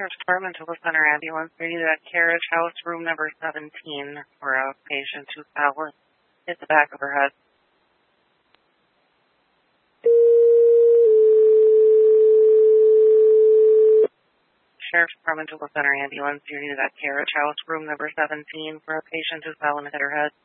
Sheriff's Department to the center ambulance. We need at Carriage House, room number 17, for a patient who fell and hit the back of her head. Sheriff's Department to the center ambulance. You need at Carriage House, room number 17, for a patient who fell and hit her head.